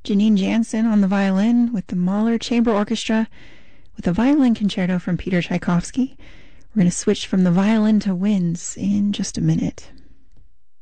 Janine Jansen on the violin with the Mahler Chamber Orchestra with a violin concerto from Peter Tchaikovsky. We're going to switch from the violin to winds in just a minute.